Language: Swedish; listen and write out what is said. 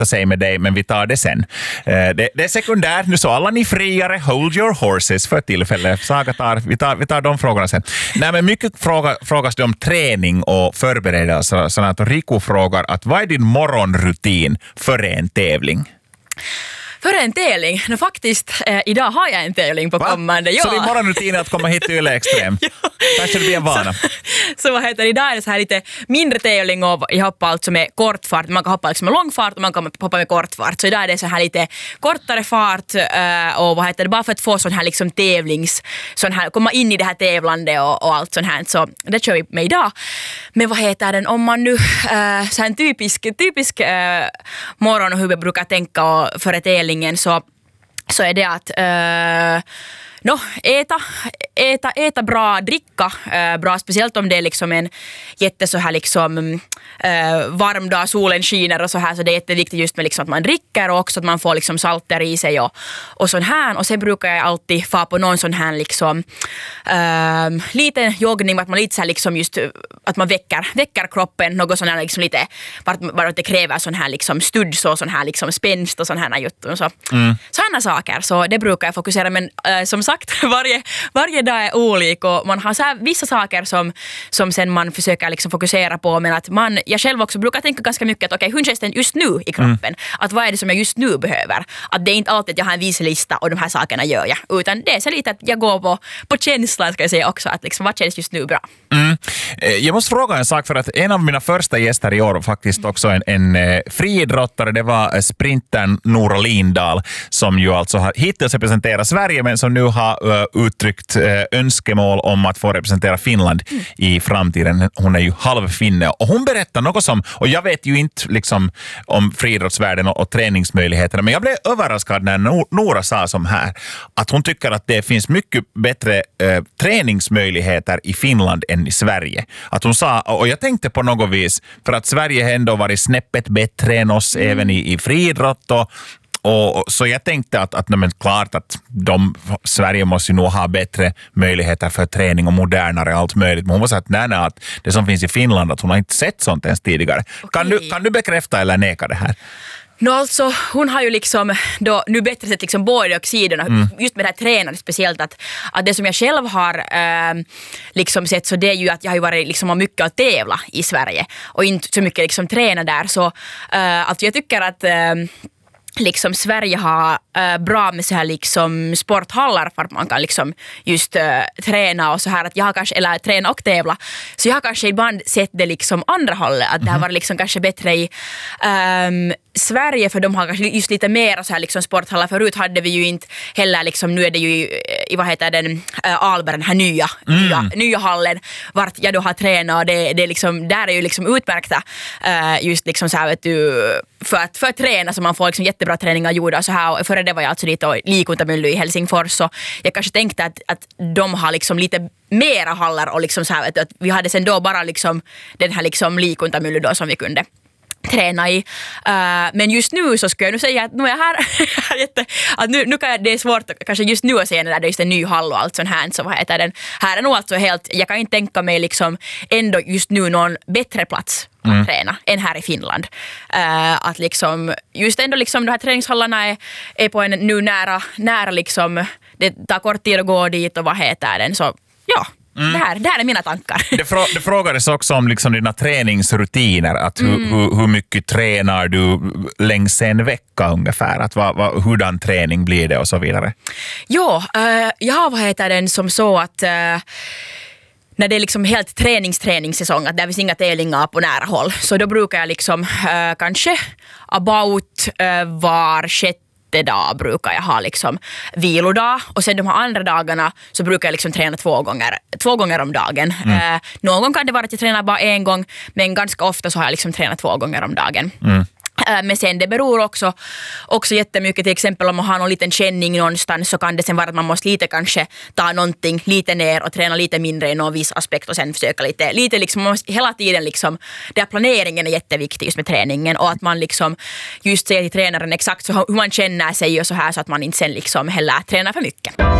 sig med dig, men vi tar det sen. Det är sekundärt, nu så alla ni friare, hold your horses för tillfället. Saga vi tar de frågorna sen. Nej, men mycket frågas det om träning och förberedelser. Så att Riku frågar att vad är din morgonrutin före en tävling? För en tävling? No, faktiskt, idag har jag en tävling på kommande. Ja. Så din morgonrutin är att komma hit till Yle Extrem? Ja. Kanske det blir en vana. Så vad heter det? Idag är det så här lite mindre tävling och jag hoppar alltså med kortfart. Man kan hoppa liksom med långfart och man kan hoppa med kortfart. Så idag är det så här lite kortare fart och vad heter det? Bara för att få sån här liksom komma in i det här tävlande och allt sånt här. Så det kör vi med idag. Men vad heter den? Om man nu så en typisk morgon och hur vi brukar tänka före tävlingen så är det att äta bra, dricka bra, speciellt om det är liksom en jätte så här liksom varm dag, solen skiner och så här, så det är jätteviktigt just med liksom att man dricker och också att man får liksom salter i sig och sån här. Och sen brukar jag alltid få på någon sån här liksom liten joggning, att man lite så här liksom just att man väcker kroppen, något sån här liksom lite bara det kräver sån här liksom studs och sån här liksom spänst och sån här jutton så såna saker, så det brukar jag fokusera, men som sagt, varje dag är olik och man har så här vissa saker som sen man försöker liksom fokusera på, men att jag själv också brukar tänka ganska mycket att okej, hur känns det just nu i kroppen? Att vad är det som jag just nu behöver? Att det är inte alltid att jag har en viselista och de här sakerna gör jag, utan det är så lite att jag går på känslan, ska jag säga också, att liksom vad känns just nu bra. Jag måste fråga en sak, för att en av mina första gäster i år var faktiskt också en friidrottare. Det var sprintern Nora Lindahl, som ju alltså har hittills representerat Sverige, men som nu har uttryckt önskemål om att få representera Finland i framtiden. Hon är ju halvfinne och hon berättar något och jag vet ju inte liksom om friidrottsvärlden och träningsmöjligheterna, men jag blev överraskad när Nora sa som här, att hon tycker att det finns mycket bättre träningsmöjligheter i Finland än i Sverige. Att hon sa, och jag tänkte på något vis, för att Sverige ändå varit snäppet bättre än oss även i friidrott och så jag tänkte att men klart att Sverige måste ju nog ha bättre möjligheter för träning och modernare allt möjligt. Men hon var så att att det som finns i Finland, att hon har inte sett sånt ens tidigare. Okay. Kan du bekräfta eller neka det här? No, alltså, hon har ju liksom då, nu bättre sett liksom båda och sidorna, just med det här tränandet speciellt, att det som jag själv har liksom sett, så det är ju att jag har ju varit liksom mycket att tävla i Sverige och inte så mycket liksom träna där, så alltså jag tycker att liksom Sverige har bra med så här liksom sporthallar för att man kan liksom just träna och så här, att jag har kanske, eller träna och tävla, så jag har kanske ibland sett det liksom andra hållet, att det har varit liksom kanske bättre i Sverige, för de har kanske just lite mer så här liksom sporthallar. Förut hade vi ju inte heller liksom, nu är det ju i vad heter den Alberg, den här nya hallen vart jag då har tränat, och det är liksom, där är ju liksom utmärkta just liksom så här, vet du, för att träna, så man får liksom jättebra träningar gjorda och så här. Och före det var jag alltså dit och Liikuntamylly i Helsingfors, så jag kanske tänkte att de har liksom lite mera hallar och liksom så här, vet du, att vi hade sen då bara liksom den här liksom Liikuntamylly då som vi kunde träna i. Men just nu så ska jag nu säga att nu är jag här att nu kan det är svårt kanske just nu att säga när det är just en ny hall och allt sånt här, så vad heter den här är nog alltså helt, jag kan inte tänka mig liksom ändå just nu någon bättre plats att träna än här i Finland. Att liksom just ändå liksom de här träningshallarna är på en nu nära liksom, det tar kort tid att gå dit och vad heter den, så ja. Det här är mina tankar. Det frågades också om liksom dina träningsrutiner, att hur mycket tränar du längs en vecka ungefär, att hurdan träning blir det och så vidare. Jo, vad heter den som så att när det är liksom helt träningssäsong, att det finns inga tävlingar på nära håll, så då brukar jag liksom kanske about var sjätte dag brukar jag ha liksom vilodag, och sen de här andra dagarna så brukar jag liksom träna två gånger om dagen. Någon gång kan det vara att jag tränar bara en gång, men ganska ofta så har jag liksom tränat 2 gånger om dagen. Men sen det beror också jättemycket, till exempel om man har någon liten känning någonstans, så kan det sen vara att man måste lite kanske ta någonting lite ner och träna lite mindre i någon viss aspekt och sen försöka lite liksom, man måste hela tiden liksom, där planeringen är jätteviktig just med träningen, och att man liksom just säger till tränaren exakt så hur man känner sig och så här, så att man inte sen liksom heller tränar för mycket.